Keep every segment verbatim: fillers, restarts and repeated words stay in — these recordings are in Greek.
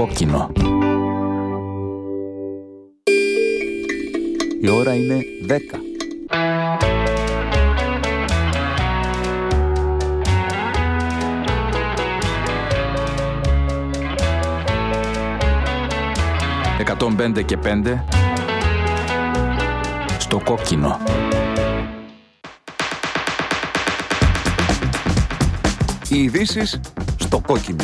κόκκινο. Η ώρα είναι δέκα. εκατόν πέντε και πέντε στο κόκκινο. Οι ειδήσεις στο κόκκινο.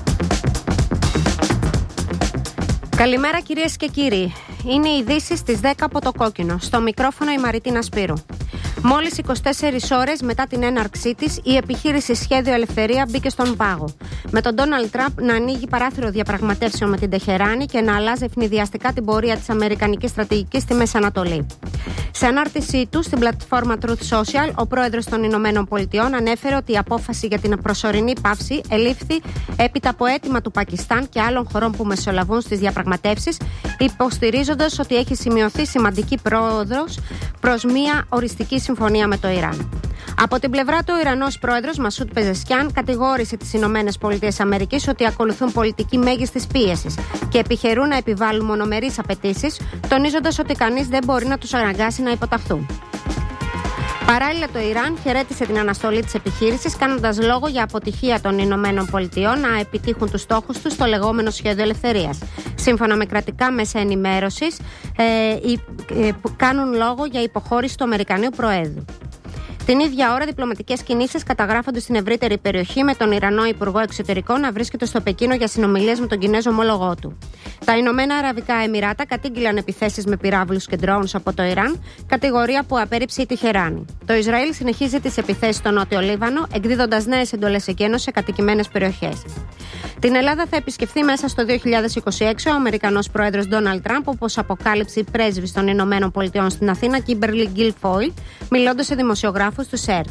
Καλημέρα κυρίες και κύριοι. Είναι οι ειδήσεις στις δέκα από το κόκκινο. Στο μικρόφωνο η Μαριτίνα Σπύρου. Μόλις είκοσι τέσσερις ώρες μετά την έναρξή της, η επιχείρηση Σχέδιο Ελευθερία μπήκε στον πάγο. Με τον Ντόναλντ Τραμπ να ανοίγει παράθυρο διαπραγματεύσεων με την Τεχεράνη και να αλλάζει ευνηδιαστικά την πορεία της αμερικανικής στρατηγικής στη Μέση Ανατολή. Σε ανάρτησή του στην πλατφόρμα Truth Social, ο πρόεδρος των Ηνωμένων Πολιτειών ανέφερε ότι η απόφαση για την προσωρινή παύση ελήφθη έπειτα από αίτημα του Πακιστάν και άλλων χωρών που μεσολαβούν στις διαπραγματεύσεις, υποστηρίζοντας ότι έχει σημειωθεί σημαντική πρόοδος προς μια οριστική συμφωνία με το Ιράν. Από την πλευρά του, ο Ιρανός πρόεδρος Μασούντ Πεζεσκιάν κατηγόρησε τις Ηνωμένες Πολιτείες Αμερικής ότι ακολουθούν πολιτική μέγιστης πίεσης και επιχειρούν να επιβάλλουν μονομερείς απαιτήσεις, τονίζοντας ότι κανείς δεν μπορεί να τους αναγκάσει να υποταχθούν. Παράλληλα, το Ιράν χαιρέτησε την αναστολή της επιχείρησης, κάνοντας λόγο για αποτυχία των Ηνωμένων Πολιτειών να επιτύχουν τους στόχους τους στο λεγόμενο Σχέδιο Ελευθερίας. Σύμφωνα με κρατικά μέσα ενημέρωσης, ε, ε, που κάνουν λόγο για υποχώρηση του Αμερικανίου Προέδρου. Την ίδια ώρα, διπλωματικές κινήσεις καταγράφονται στην ευρύτερη περιοχή, με τον Ιρανό Υπουργό Εξωτερικών να βρίσκεται στο Πεκίνο για συνομιλίες με τον Κινέζο ομόλογό του. Τα Ηνωμένα Αραβικά Εμιράτα κατήγγειλαν επιθέσεις με πυράβλους και ντρόουνς από το Ιράν, κατηγορία που απέρριψε η Τεχεράνη. Το Ισραήλ συνεχίζει τις επιθέσεις στο Νότιο Λίβανο, εκδίδοντας νέες εντολές εκένωσης σε κατοικημένες περιοχές. Την Ελλάδα θα επισκεφθεί μέσα στο δύο χιλιάδες είκοσι έξι ο Αμερικανός πρόεδρος Ντόναλντ Τραμπ, όπως αποκάλυψε η πρέσβης των Ηνωμένων Πολιτειών στην Αθήνα, Κίμπερλι Γκίλφοιλ, μιλώντας σε δημοσιογράφους του ΣΕΡΤ.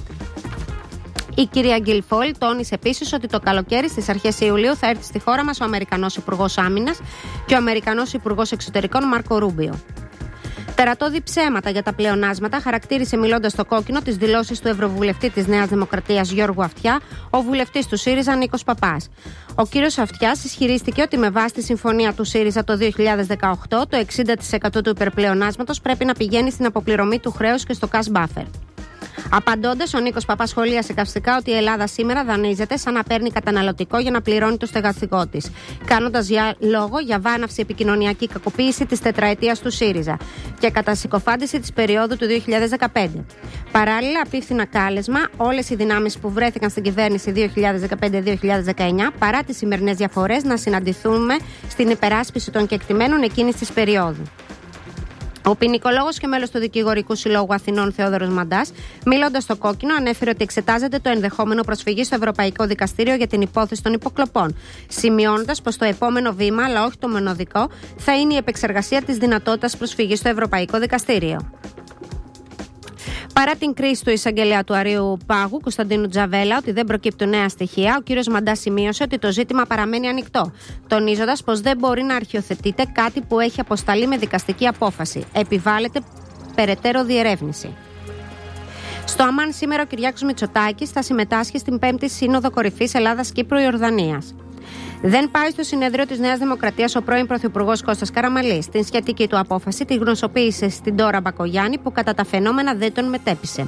Η κυρία Γκίλφοιλ τόνισε επίσης ότι το καλοκαίρι στις αρχές Ιουλίου θα έρθει στη χώρα μας ο Αμερικανός Υπουργός Άμυνας και ο Αμερικανός Υπουργός Εξωτερικών Μάρκο Ρούμπιο. Τερατώδη ψέματα για τα πλεονάσματα χαρακτήρισε, μιλώντας στο κόκκινο, τις δηλώσεις του Ευρωβουλευτή της Νέας Δημοκρατίας Γιώργου Αυτιά, ο βουλευτής του ΣΥΡΙΖΑ Νίκος Παπάς. Ο κύριος Αυτιάς ισχυρίστηκε ότι με βάση τη συμφωνία του ΣΥΡΙΖΑ το δύο χιλιάδες δεκαοκτώ, το εξήντα τοις εκατό του υπερπλεονάσματος πρέπει να πηγαίνει στην αποπληρωμή του χρέους και στο cash buffer. Απαντώντας, ο Νίκος Παπάς σχολίασε καυστικά ότι η Ελλάδα σήμερα δανείζεται σαν να παίρνει καταναλωτικό για να πληρώνει το στεγαστικό της, κάνοντας για λόγο για βάναυση επικοινωνιακή κακοποίηση της τετραετίας του ΣΥΡΙΖΑ και κατασυκοφάντηση της περίοδου του δύο χιλιάδες δεκαπέντε. Παράλληλα, απίφθηνα κάλεσμα όλες οι δυνάμεις που βρέθηκαν στην κυβέρνηση δύο χιλιάδες δεκαπέντε δύο χιλιάδες δεκαεννιά, παρά τις σημερινές διαφορές, να συναντηθούμε στην υπεράσπιση των κεκτημένων εκείνης της περίοδου. Ο ποινικολόγος και μέλος του Δικηγορικού Συλλόγου Αθηνών Θεόδωρος Μαντάς, μιλώντας στο κόκκινο, ανέφερε ότι εξετάζεται το ενδεχόμενο προσφυγής στο Ευρωπαϊκό Δικαστήριο για την υπόθεση των υποκλοπών, σημειώνοντας πως το επόμενο βήμα, αλλά όχι το μοναδικό, θα είναι η επεξεργασία της δυνατότητας προσφυγής στο Ευρωπαϊκό Δικαστήριο. Παρά την κρίση του εισαγγελέα του Αρείου Πάγου, Κωνσταντίνου Τζαβέλα, ότι δεν προκύπτουν νέα στοιχεία, ο κύριος Μαντάς σημείωσε ότι το ζήτημα παραμένει ανοιχτό, τονίζοντας πως δεν μπορεί να αρχιοθετείται κάτι που έχει αποσταλεί με δικαστική απόφαση. Επιβάλλεται περαιτέρω διερεύνηση. Στο Αμάν σήμερα ο Κυριάκος Μητσοτάκης θα συμμετάσχει στην πέμπτη Σύνοδο Κορυφής Ελλάδας-Κύπρου-Ιορδανίας. Δεν πάει στο συνέδριο της Νέας Δημοκρατίας ο πρώην Πρωθυπουργός Κώστας Καραμανλής. Την σχετική του απόφαση τη γνωστοποίησε στην Ντόρα Μπακογιάννη, που κατά τα φαινόμενα δεν τον μετέπεισε.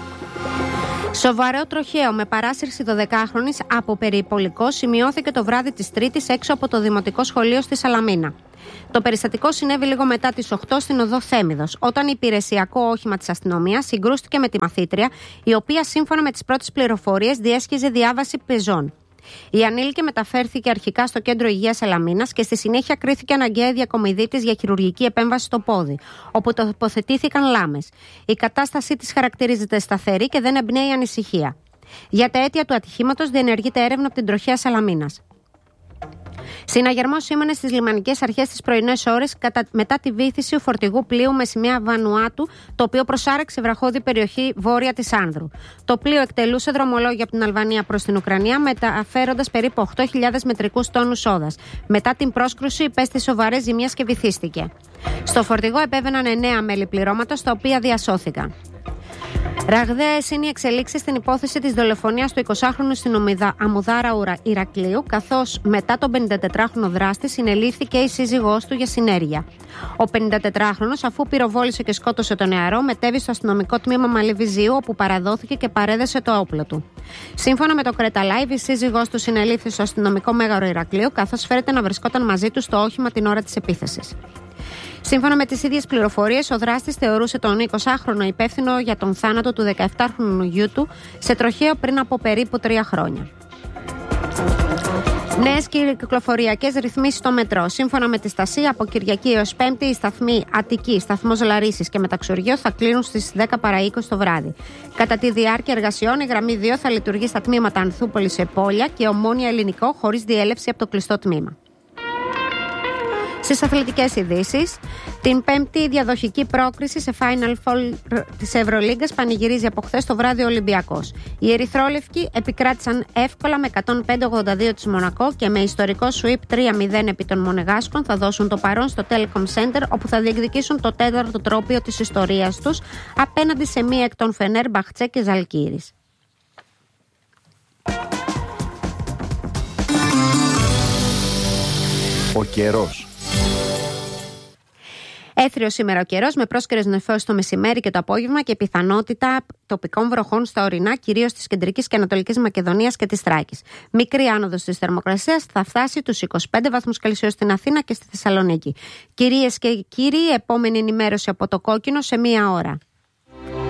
Σοβαρό τροχαίο με παράσυρση δωδεκάχρονης από περιπολικό σημειώθηκε το βράδυ της Τρίτης έξω από το Δημοτικό Σχολείο στη Σαλαμίνα. Το περιστατικό συνέβη λίγο μετά τις οκτώ στην οδό Θέμιδος, όταν υπηρεσιακό όχημα της αστυνομίας συγκρούστηκε με τη μαθήτρια, η οποία σύμφωνα με τις πρώτες πληροφορίες διέσχιζε διάβαση πεζών. Η ανήλικη μεταφέρθηκε αρχικά στο κέντρο υγείας Σαλαμίνας και στη συνέχεια κρίθηκε αναγκαία η διακομιδή της για χειρουργική επέμβαση στο πόδι, όπου τοποθετήθηκαν λάμες. Η κατάστασή της χαρακτηρίζεται σταθερή και δεν εμπνέει ανησυχία. Για τα αίτια του ατυχήματος διενεργείται έρευνα από την τροχέα Σαλαμίνας. Συναγερμός σήμανε στις λιμανικές αρχές τις πρωινές ώρες μετά τη βύθιση φορτηγού πλοίου με σημαία Βανουάτου, το οποίο προσάραξε βραχώδη περιοχή βόρεια της Άνδρου. Το πλοίο εκτελούσε δρομολόγια από την Αλβανία προς την Ουκρανία, μεταφέροντας περίπου οκτώ χιλιάδες μετρικούς τόνους σόδας. Μετά την πρόσκρουση υπέστη σοβαρές ζημιές και βυθίστηκε. Στο φορτηγό επέβαιναν εννέα μέλη πληρώματος, τα οποία διασώθηκαν. Ραγδαίες είναι οι εξελίξεις στην υπόθεση της δολοφονίας του εικοσάχρονου στην Αμμουδάρα Ηρακλείου, καθώς μετά τον πενηντατετράχρονο δράστη συνελήφθη και η σύζυγός του για συνέργεια. Ο πενηντατετράχρονος, αφού πυροβόλησε και σκότωσε τον νεαρό, μετέβη στο αστυνομικό τμήμα Μαλεβιζίου, όπου παραδόθηκε και παρέδεσε το όπλο του. Σύμφωνα με το Κρέτα Live, η σύζυγός του συνελήφθη στο αστυνομικό μέγαρο Ηρακλείου, καθώς φέρεται να βρισκόταν μαζί του στο όχημα την ώρα της επίθεσης. Σύμφωνα με τις ίδιες πληροφορίες, ο δράστης θεωρούσε τον εικοσάχρονο υπεύθυνο για τον θάνατο του δεκαεπτάχρονου γιού του σε τροχαίο πριν από περίπου τρία χρόνια. Νέες κυκλοφοριακές ρυθμίσεις στο μετρό. Σύμφωνα με τη Στασί, από Κυριακή έως Πέμπτη, οι σταθμοί Αττική, σταθμός Λαρίσης και Μεταξουργείο θα κλείνουν στις δέκα παρά είκοσι το βράδυ. Κατά τη διάρκεια εργασιών, η γραμμή δύο θα λειτουργεί στα τμήματα Ανθούπολης Επόλια και Ομόνια Ελληνικό, χωρίς διέλευση από το κλειστό τμήμα. Στις αθλητικές ειδήσεις, την πέμπτη η διαδοχική πρόκριση σε Final Four της Ευρωλίγκας πανηγυρίζει από χθες το βράδυ ο Ολυμπιακός. Οι ερυθρόλευκοι επικράτησαν εύκολα με εκατόν πέντε ογδόντα δύο της Μονακό και με ιστορικό sweep τρία μηδέν επί των Μονεγάσκων θα δώσουν το παρόν στο Telecom Center, όπου θα διεκδικήσουν το τέταρτο τρόπαιο της ιστορίας τους απέναντι σε μία εκ των Φενέρ, Μπαχτσέ και Ζαλγκίρις. Ο καιρός. Έθριος σήμερα ο καιρός, με πρόσκαιρες νεφώσεις το μεσημέρι και το απόγευμα και πιθανότητα τοπικών βροχών στα ορεινά, κυρίως της κεντρικής και ανατολικής Μακεδονίας και της Θράκης. Μικρή άνοδος της θερμοκρασίας θα φτάσει τους είκοσι πέντε βαθμούς Κελσίου στην Αθήνα και στη Θεσσαλονίκη. Κυρίες και κύριοι, επόμενη ενημέρωση από το Κόκκινο σε μία ώρα.